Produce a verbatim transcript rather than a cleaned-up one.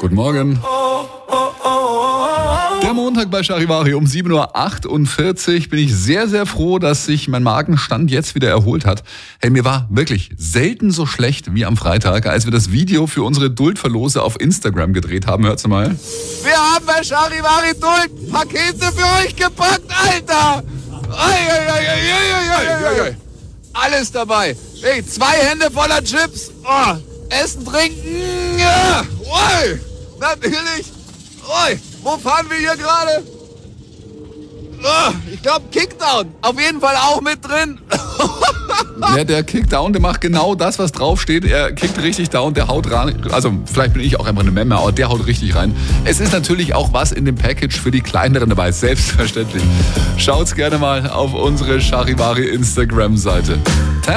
Guten Morgen. Der Montag bei Charivari um sieben Uhr achtundvierzig bin ich sehr, sehr froh, dass sich mein Magenstand jetzt wieder erholt hat. Hey, mir war wirklich selten so schlecht wie am Freitag, als wir das Video für unsere Duldverlose auf Instagram gedreht haben. Hört's mal. Wir haben bei Charivari Duld Pakete für euch gepackt, Alter! Ei, ei, ei, ei, ei, ei, ei, ei. Alles dabei. Hey, zwei Hände voller Chips. Oh, Essen, trinken. Ja. Oi, natürlich. Oi, wo fahren wir hier gerade? Oh, ich glaube Kickdown. Auf jeden Fall auch mit drin. Ja, der Kickdown, der macht genau das, was draufsteht. Er kickt richtig down, der haut rein. Also vielleicht bin ich auch einfach eine Memme, aber der haut richtig rein. Es ist natürlich auch was in dem Package für die Kleineren dabei, selbstverständlich. Schaut's gerne mal auf unsere Charivari Instagram-Seite.